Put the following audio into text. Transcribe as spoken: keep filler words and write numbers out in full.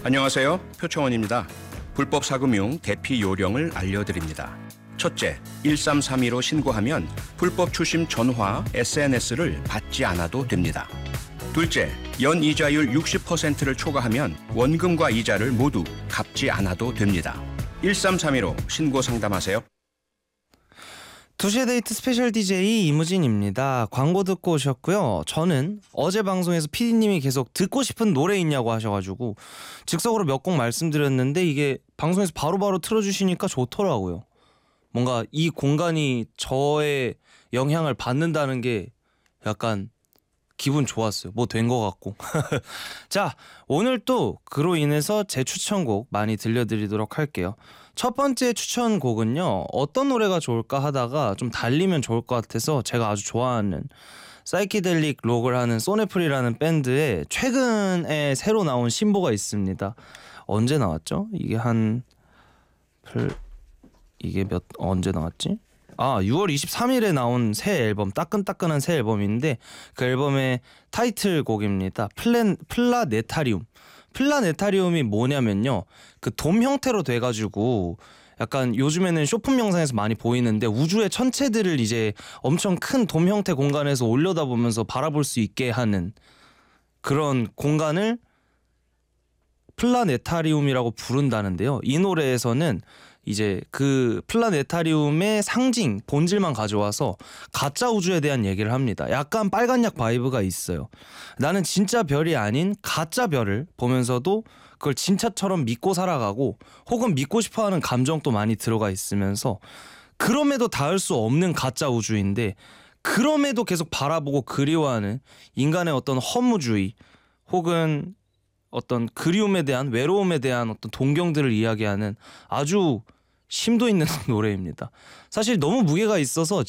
안녕하세요. 표창원입니다. 불법 사금융 대피 요령을 알려드립니다. 첫째, 일삼삼이로 신고하면 불법 추심 전화, 에스엔에스를 받지 않아도 됩니다. 둘째, 연이자율 육십 퍼센트를 초과하면 원금과 이자를 모두 갚지 않아도 됩니다. 일삼삼이로 신고 상담하세요. 두시의 데이트 스페셜 디제이 이무진입니다. 광고 듣고 오셨고요. 저는 어제 방송에서 피디님이 계속 듣고 싶은 노래 있냐고 하셔가지고 즉석으로 몇 곡 말씀드렸는데 이게 방송에서 바로바로 틀어주시니까 좋더라고요. 뭔가 이 공간이 저의 영향을 받는다는 게 약간 기분 좋았어요. 뭐 된 것 같고. 자, 오늘 또 그로 인해서 제 추천곡 많이 들려드리도록 할게요. 첫 번째 추천곡은요, 어떤 노래가 좋을까 하다가 좀 달리면 좋을 것 같아서 제가 아주 좋아하는 사이키델릭 록을 하는 소네플이라는 밴드의 최근에 새로 나온 신보가 있습니다. 언제 나왔죠? 이게 한... 플... 이게 몇... 언제 나왔지? 아, 유월 이십삼일에 나온 새 앨범, 따끈따끈한 새 앨범인데 그 앨범의 타이틀곡입니다. 플랜, 플라네타리움. 플라네타리움이 뭐냐면요, 그 돔 형태로 돼가지고 약간 요즘에는 쇼품 영상에서 많이 보이는데 우주의 천체들을 이제 엄청 큰 돔 형태 공간에서 올려다보면서 바라볼 수 있게 하는 그런 공간을 플라네타리움이라고 부른다는데요. 이 노래에서는 이제 그 플라네타리움의 상징, 본질만 가져와서 가짜 우주에 대한 얘기를 합니다. 약간 빨간약 바이브가 있어요. 나는 진짜 별이 아닌 가짜 별을 보면서도 그걸 진짜처럼 믿고 살아가고 혹은 믿고 싶어하는 감정도 많이 들어가 있으면서 그럼에도 닿을 수 없는 가짜 우주인데 그럼에도 계속 바라보고 그리워하는 인간의 어떤 허무주의 혹은 어떤 그리움에 대한, 외로움에 대한 어떤 동경들을 이야기하는 아주 심도 있는 노래입니다. 사실 너무 무게가 있어서